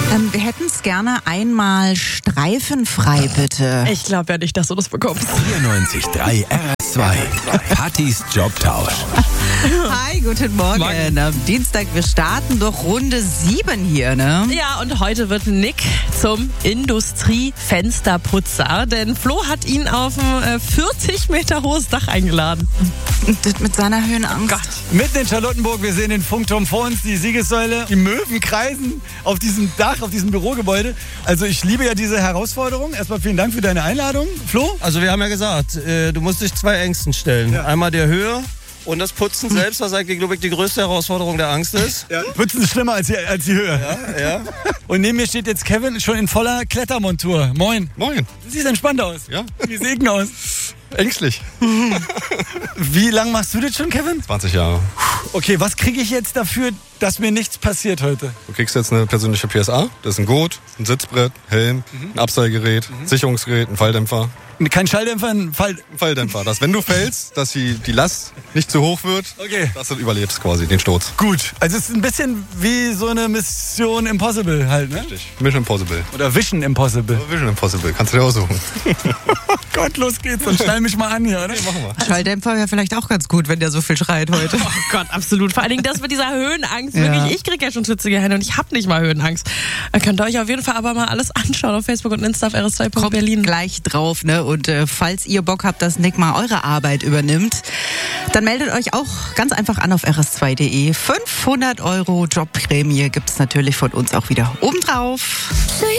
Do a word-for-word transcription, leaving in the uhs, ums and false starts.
Ähm, wir hätten es gerne einmal streifenfrei, bitte. Ich glaube ja nicht, dass du das bekommst. vierundneunzig Komma drei R S zwei. Pattys Jobtausch. Hi, guten Morgen. Morgen. Am Dienstag, wir starten doch Runde sieben hier, ne? Ja, und heute wird Nick zum Industriefensterputzer, denn Flo hat ihn auf ein vierzig Meter hohes Dach eingeladen. Und das mit seiner Höhenangst. Mitten in Charlottenburg, wir sehen den Funkturm vor uns, die Siegessäule, die Möwen kreisen auf diesem Dach, auf diesem Bürogebäude. Also ich liebe ja diese Herausforderung. Erstmal vielen Dank für deine Einladung. Flo? Also wir haben ja gesagt, äh, du musst dich zwei Ängsten stellen. Ja. Einmal der Höhe und das Putzen selbst, was eigentlich, glaube ich, die größte Herausforderung der Angst ist. Ja. Putzen ist schlimmer als die, als die Höhe. Ja, ja. Und neben mir steht jetzt Kevin schon in voller Klettermontur. Moin. Moin. Du siehst entspannt aus. Ja. Wie Segen aus. Ängstlich. Wie lange machst du das schon, Kevin? zwanzig Jahre. Okay, was kriege ich jetzt dafür, dass mir nichts passiert heute? Du kriegst jetzt eine persönliche P S A. Das ist ein Gurt, ein Sitzbrett, Helm, ein Abseilgerät, Sicherungsgerät, ein Falldämpfer. Kein Schalldämpfer, ein Fall. Ein Falldämpfer, dass wenn du fällst, dass die, die Last nicht zu hoch wird, Okay. dass du überlebst quasi den Sturz. Gut. Also es ist ein bisschen wie so eine Mission Impossible halt, ne? Richtig. Mission Impossible. Oder Vision Impossible. Vision Impossible, kannst du dir aussuchen. Gott, los geht's und schnall mich mal an hier, oder? Machen wir. Schalldämpfer wäre vielleicht auch ganz gut, wenn der so viel schreit heute. Oh Gott, absolut. Vor allen Dingen das mit dieser Höhenangst. Ja. Wirklich, ich kriege ja schon schwitzige Hände und ich habe nicht mal Höhenangst. Da könnt ihr euch auf jeden Fall aber mal alles anschauen auf Facebook und Insta auf R S zwei Punkt Berlin. Gleich drauf, ne? Und äh, falls ihr Bock habt, dass Nick mal eure Arbeit übernimmt, dann meldet euch auch ganz einfach an auf r s zwei punkt de. fünfhundert Euro Jobprämie gibt's natürlich von uns auch wieder obendrauf.